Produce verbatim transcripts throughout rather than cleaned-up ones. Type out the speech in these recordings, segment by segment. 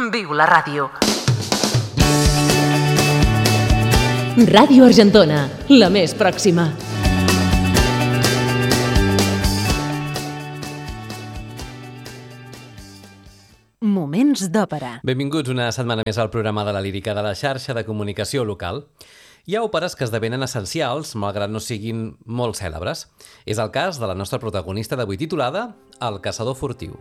Viu la ràdio. Ràdio Argentona, la més pròxima. Moments d'òpera. Benvinguts una setmana més al programa de la lírica de la xarxa de comunicació local. Hi ha òperes que esdevenen essencials, malgrat no siguin molt cèlebres. És el cas de la nostra protagonista d'avui, titulada El caçador furtiu.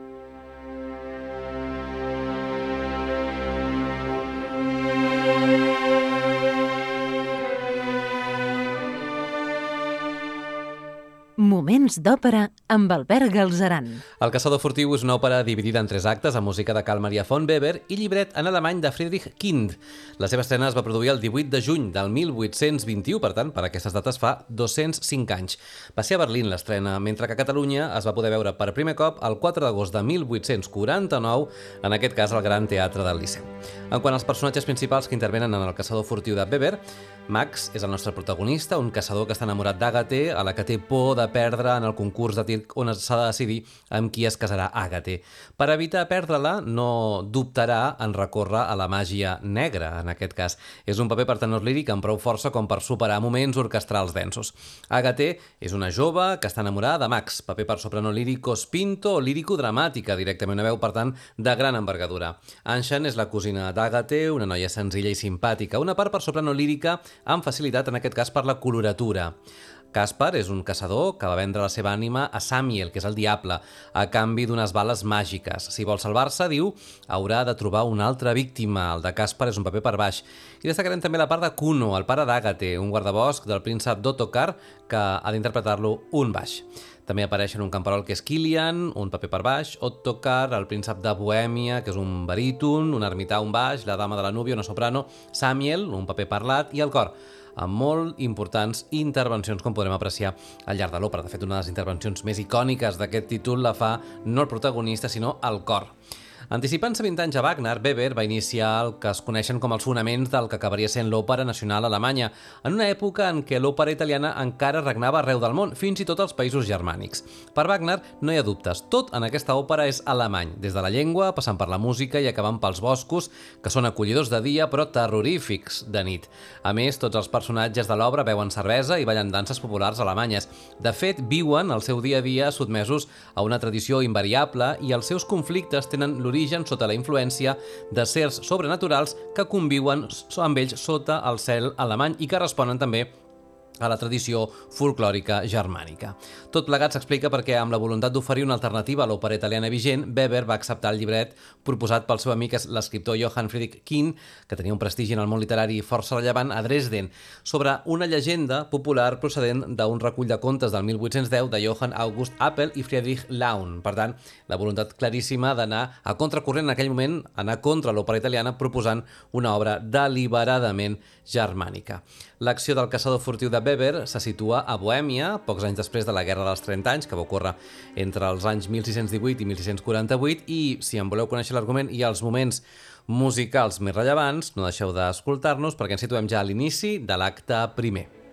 Moments d'òpera amb Albert Galzeran. El caçador furtiu és una òpera dividida en tres actes amb música de Carl Maria von Weber i llibret en alemany de Friedrich Kind. La seva estrena es va produir el divuit de juny del mil vuit-cents vint-i-u, per tant, per aquestes dates fa dos-cents cinc anys. Va ser a Berlín l'estrena, mentre que a Catalunya es va poder veure per primer cop el quatre d'agost de mil vuit-cents quaranta-nou, en aquest cas al Gran Teatre del Liceu. En quant als personatges principals que intervenen en el caçador furtiu de Weber, Max és el nostre protagonista, un caçador que està enamorat d'Àgate, a la que té por de perdre en el concurs de tir on s'ha de decidir amb qui es casarà Àgate. Per evitar perdre-la, no dubtarà en recórrer a la màgia negra, en aquest cas. És un paper per tenor líric amb prou força com per superar moments orquestrals densos. Àgate és una jove que està enamorada de Max, paper per soprano lírico spinto o lírico dramàtica, directament una veu, per tant, de gran envergadura. Anshan és la cosina d'Àgate, una noia senzilla i simpàtica, una part per soprano lírica amb facilitat, en aquest cas, per la coloratura. Caspar és un caçador que va vendre la seva ànima a Samiel, que és el diable, a canvi d'unes bales màgiques. Si vol salvar-se, diu, haurà de trobar una altra víctima. El de Caspar és un paper per baix. I destacarem també la part de Kuno, el pare d'Àgate, un guardabosc del príncep d'Ottokar, que ha d'interpretar-lo un baix. També apareixen un camperol que és Kilian, un paper per baix, Ottokar, el príncep de Bohèmia, que és un baríton, un ermità, un baix, la dama de la núvia, una soprano, Samiel, un paper parlat, i el cor, amb molt importants intervencions, com podrem apreciar al llarg de l'òpera. De fet, una de les intervencions més icòniques d'aquest títol la fa no el protagonista, sinó el cor. Anticipant-se vint anys a Wagner, Weber va iniciar el que es coneixen com els fonaments del que acabaria sent l'òpera nacional alemanya, en una època en què l'òpera italiana encara regnava arreu del món, fins i tot als països germànics. Per Wagner no hi ha dubtes, tot en aquesta òpera és alemany, des de la llengua, passant per la música i acabant pels boscos, que són acollidors de dia però terrorífics de nit. A més, tots els personatges de l'obra beuen cervesa i ballen danses populars alemanyes. De fet, viuen el seu dia a dia sotmesos a una tradició invariable i els seus conflictes tenen l'origen origen sota la influència de sers sobrenaturals que conviuen amb ells sota el cel alemany i que responen també a la tradició folclòrica germànica. Tot plegat s'explica perquè, amb la voluntat d'oferir una alternativa a l'òpera italiana vigent, Weber va acceptar el llibret proposat pel seu amic l'escriptor Johann Friedrich Kind, que tenia un prestigi en el món literari força rellevant a Dresden, sobre una llegenda popular procedent d'un recull de contes del mil vuit-cents deu de Johann August Appel i Friedrich Laun. Per tant, la voluntat claríssima d'anar a contracorrent en aquell moment, anar contra l'òpera italiana proposant una obra deliberadament germànica. L'acció del caçador furtiu de Weber se situa a Bohèmia, pocs anys després de la Guerra dels trenta anys, que va ocórrer entre els anys mil sis-cents divuit i mil sis-cents quaranta-vuit, i si en voleu conèixer l'argument i els moments musicals més rellevants, no deixeu d'escoltar-nos perquè ens situem ja a l'inici de l'acte primer.